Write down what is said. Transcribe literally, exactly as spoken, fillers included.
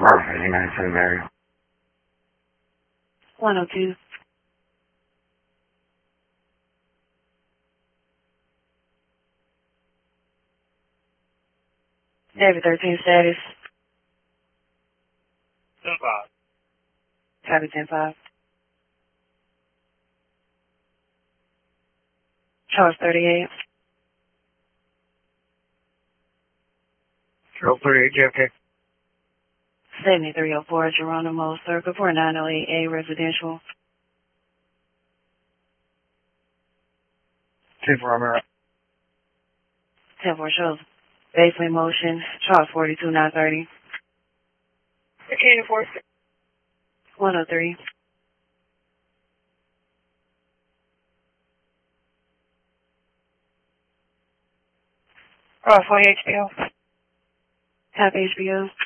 Perfect, United States Mary. one oh two. David thirteen status. ten five. Copy ten five. Charles thirty-eight. Charles thirty-eight, J F K. seventy-three oh four Geronimo Circle for nine oh eight A residential. ten four, I'm right. ten four shows basement motion. Charles forty-two nine thirty. Okay, four. one oh three. Uh, forty H B O. Copy H B O.